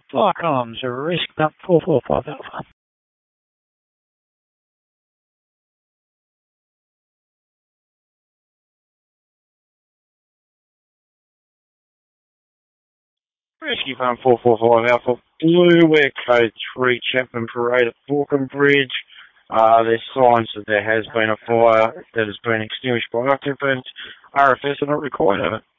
Firearms are risked up 445 Alpha. Rescue Farm 445 Alpha Blue, we're code 3 Chapman Parade at Falcon Bridge. There's signs that there has been a fire that has been extinguished by occupants. RFS are not required of it.